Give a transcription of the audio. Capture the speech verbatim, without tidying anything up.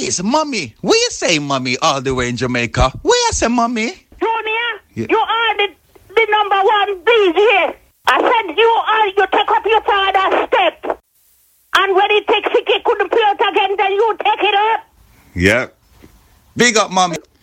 Please, mommy. What you say, mommy, all the way in Jamaica? What you say, mommy? Junior, Yeah. you are the, the number one bees here. I said you are, you take up your father's step. And when he takes it, he couldn't play it again, then you take it up. Yeah. Big up, mommy.